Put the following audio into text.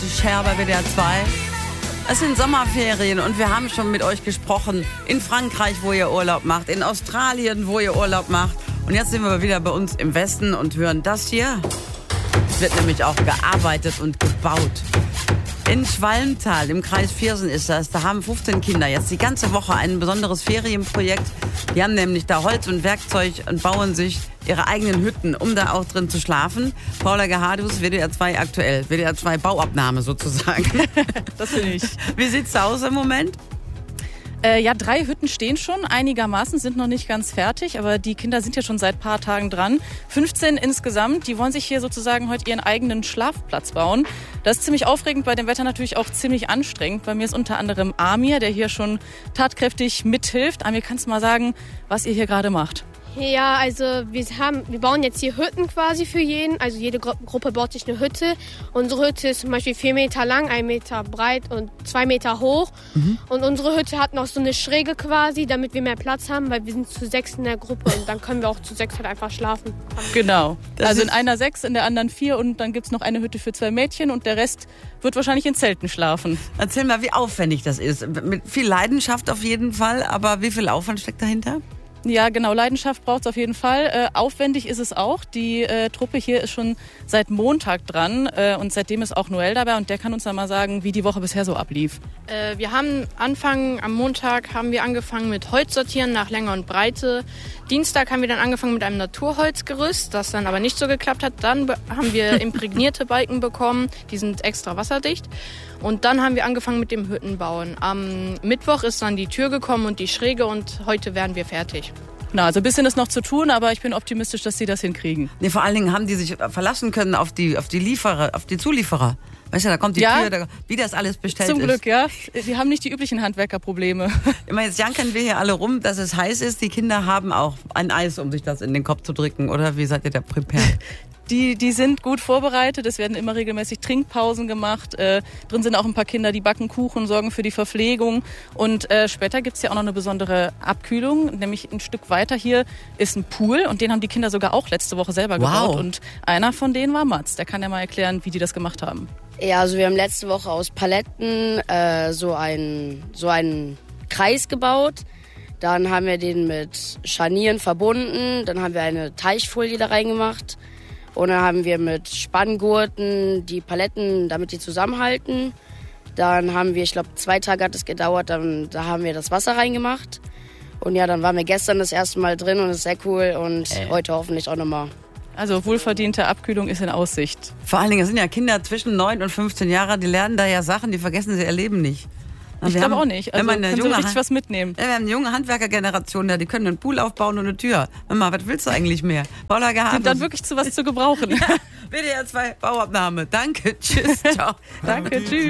Die Scherbe WDR 2. Es sind Sommerferien und wir haben schon mit euch gesprochen. In Frankreich, wo ihr Urlaub macht, in Australien, wo ihr Urlaub macht. Und jetzt sind wir wieder bei uns im Westen und hören das hier. Es wird nämlich auch gearbeitet und gebaut. In Schwalmtal, im Kreis Viersen ist das. Da haben 15 Kinder jetzt die ganze Woche ein besonderes Ferienprojekt. Die haben nämlich da Holz und Werkzeug und bauen sich ihre eigenen Hütten, um da auch drin zu schlafen. Paula Gehadus, WDR 2 aktuell. WDR 2 Bauabnahme sozusagen. Das bin ich. Wie sieht's aus im Moment? Ja, 3 Hütten stehen schon, einigermaßen, sind noch nicht ganz fertig, aber die Kinder sind ja schon seit ein paar Tagen dran. 15 insgesamt, die wollen sich hier sozusagen heute ihren eigenen Schlafplatz bauen. Das ist ziemlich aufregend, bei dem Wetter natürlich auch ziemlich anstrengend. Bei mir ist unter anderem Amir, der hier schon tatkräftig mithilft. Amir, kannst du mal sagen, was ihr hier gerade macht? Ja, also wir bauen jetzt hier Hütten quasi für jeden. Also jede Gruppe baut sich eine Hütte. Unsere Hütte ist zum Beispiel 4 Meter lang, 1 Meter breit und 2 Meter hoch. Und unsere Hütte hat noch so eine Schräge quasi, damit wir mehr Platz haben, weil wir sind zu 6 in der Gruppe und dann können wir auch zu 6 halt einfach schlafen. Genau. Also in einer 6, in der anderen 4 und dann gibt's noch eine Hütte für 2 Mädchen und der Rest wird wahrscheinlich in Zelten schlafen. Erzähl mal, wie aufwendig das ist. Mit viel Leidenschaft auf jeden Fall, aber wie viel Aufwand steckt dahinter? Ja, genau. Leidenschaft braucht es auf jeden Fall. Aufwendig ist es auch. Die Truppe hier ist schon seit Montag dran und seitdem ist auch Noel dabei und der kann uns dann mal sagen, wie die Woche bisher so ablief. Wir haben am Montag haben wir angefangen mit Holz sortieren nach Länge und Breite. Dienstag haben wir dann angefangen mit einem Naturholzgerüst, das dann aber nicht so geklappt hat. Dann haben wir imprägnierte Balken bekommen, die sind extra wasserdicht. Und dann haben wir angefangen mit dem Hüttenbauen. Am Mittwoch ist dann die Tür gekommen und die Schräge und heute werden wir fertig. Na, also ein bisschen ist noch zu tun, aber ich bin optimistisch, dass sie das hinkriegen. Nee, vor allen Dingen haben die sich verlassen können auf die Zulieferer. Weißt du, da kommt die Tür, wie das alles bestellt ist. Zum Glück, ja. Die haben nicht die üblichen Handwerkerprobleme. Immer jetzt jankern wir hier alle rum, dass es heiß ist. Die Kinder haben auch ein Eis, um sich das in den Kopf zu drücken. Oder wie seid ihr da prepared? Die sind gut vorbereitet, es werden immer regelmäßig Trinkpausen gemacht. Drin sind auch ein paar Kinder, die backen Kuchen, sorgen für die Verpflegung. Und später gibt's ja auch noch eine besondere Abkühlung, nämlich ein Stück weiter hier ist ein Pool und den haben die Kinder sogar auch letzte Woche selber gebaut. Und einer von denen war Mats, der kann ja mal erklären, wie die das gemacht haben. Ja, also wir haben letzte Woche aus Paletten so einen Kreis gebaut. Dann haben wir den mit Scharnieren verbunden, dann haben wir eine Teichfolie da reingemacht. Und dann haben wir mit Spanngurten die Paletten, damit die zusammenhalten. Dann haben wir, ich glaube 2 Tage hat es gedauert, da haben wir das Wasser reingemacht. Und ja, dann waren wir gestern das erste Mal drin und es ist sehr cool und heute hoffentlich auch nochmal. Also wohlverdiente Abkühlung ist in Aussicht. Vor allen Dingen, es sind ja Kinder zwischen 9 und 15 Jahren, die lernen da ja Sachen, die vergessen sie ihr Leben nicht. Ich glaube auch nicht. Also können sie richtig was mitnehmen. Ja, wir haben eine junge Handwerkergeneration, die können einen Pool aufbauen und eine Tür. Mama, was willst du eigentlich mehr? Paula Gehadus. Sind dann wirklich zu was zu gebrauchen. Ja, WDR 2 Bauabnahme. Danke, tschüss, ciao. Danke, tschüss.